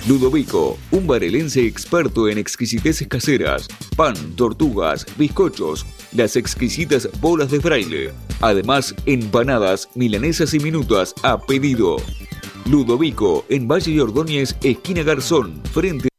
Ludovico, un barelense experto en exquisiteces caseras, pan, tortugas, bizcochos, las exquisitas bolas de fraile. Además, empanadas, milanesas y minutas a pedido. Ludovico, en Valle y Ordóñez, esquina Garzón, frente